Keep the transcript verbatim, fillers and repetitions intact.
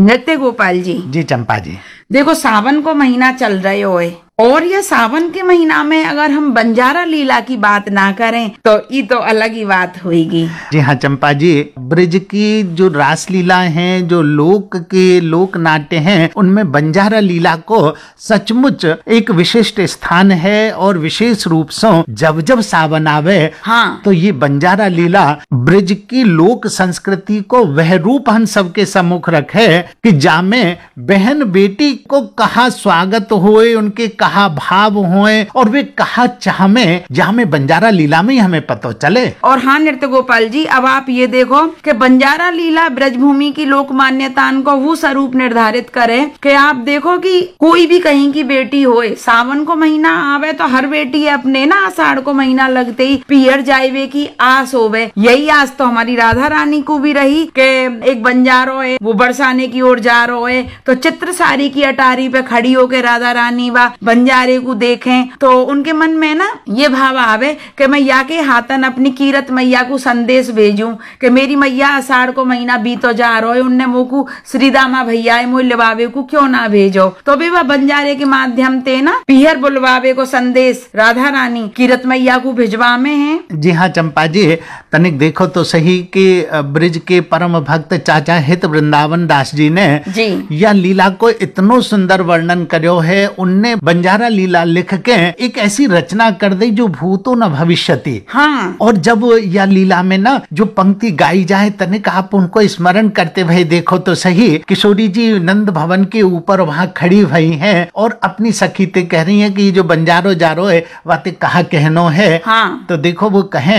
नृत्य गोपाल जी। जी चंपा जी, देखो सावन को महीना चल रहे होए और यह सावन के महीना में अगर हम बंजारा लीला की बात ना करें तो ये तो अलग ही बात होगी। जी हाँ चंपा जी, ब्रज की जो रास लीला हैं, जो लोक के लोक नाट्य हैं, उनमें बंजारा लीला को सचमुच एक विशिष्ट स्थान है। और विशेष रूप से जब जब सावन आवे हाँ तो ये बंजारा लीला ब्रज की लोक संस्कृति को वह रूप हम सबके सम्मुख रखे कि जामे बहन बेटी को कहा स्वागत होए, उनके कहा भाव होए और वे कहा चाह में, जहाँ में बंजारा लीला में ही हमें पता चले। और हाँ नृत्य गोपाल जी, अब आप ये देखो कि बंजारा लीला ब्रजभूमि की लोक मान्यतान को वो स्वरूप निर्धारित करे कि आप देखो कि कोई भी कहीं की बेटी होए, सावन को महीना आवे तो हर बेटी अपने ना आषाढ़ को महीना लगते ही पियर जाइवे की आस होवे। यही आस तो हमारी राधा रानी को भी रही कि एक बंजारो है वो बरसाने की ओर जा रहा है तो चित्र सारी की अटारी पे खड़ी होकर राधा रानी व बंजारे को देखें तो उनके मन में ना ये भाव आवे कि मैं या के हाथन अपनी कीरत मैया को संदेश भेजूं कि मेरी मैया आषाढ़ को महीना बीतो जा रहा है, उनने मोकू श्रीदामा भैया मोह लिबावे को क्यों ना भेजो। तो भी वह बंजारे के माध्यम ते ना पिहर बुलवावे को संदेश राधा रानी कीरत मैया को भिजवा में है। जी हाँ चंपा जी, तनिक देखो तो सही कि ब्रज के परम भक्त चाचा हित वृंदावन दास जी ने जी यह लीला को इतनो सुंदर वर्णन करो है। उनने बंजारा लीला लिख के एक ऐसी रचना कर दी जो भूतो न भविष्यति। हाँ और जब यह लीला में ना जो पंक्ति गाई जाए तनिक आप उनको स्मरण करते भाई देखो तो सही, किशोरी जी नंद भवन के ऊपर वहां खड़ी हुई हैं और अपनी सखी ते कह रही हैं कि जो बंजारो जारो है वाते कहा कहनो है। हाँ तो देखो वो कहें